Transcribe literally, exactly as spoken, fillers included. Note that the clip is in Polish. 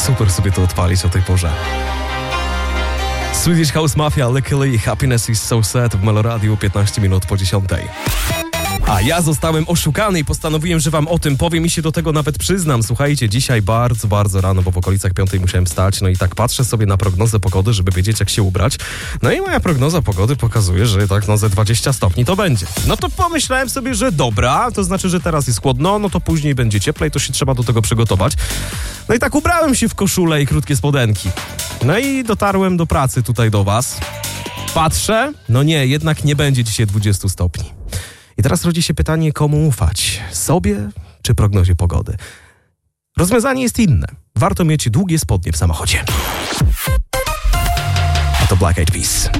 Super sobie to odpalić o tej porze. Swedish House Mafia, Luckily, Happiness is so sad w Meloradiu piętnaście minut po dziesiątej. A ja zostałem oszukany i postanowiłem, że wam o tym powiem i się do tego nawet przyznam. Słuchajcie, dzisiaj bardzo, bardzo rano, bo w okolicach piątej musiałem wstać, no i tak patrzę sobie na prognozę pogody, żeby wiedzieć, jak się ubrać. No i moja prognoza pogody pokazuje, że tak no ze dwadzieścia stopni to będzie. No to pomyślałem sobie, że dobra, to znaczy, że teraz jest chłodno, no to później będzie cieplej, to się trzeba do tego przygotować. No i tak ubrałem się w koszulę i krótkie spodenki. No i dotarłem do pracy tutaj do was. Patrzę, no nie, jednak nie będzie dzisiaj dwadzieścia stopni. I teraz rodzi się pytanie, komu ufać? Sobie czy prognozie pogody? Rozwiązanie jest inne. Warto mieć długie spodnie w samochodzie. A to Black Eyed Peas.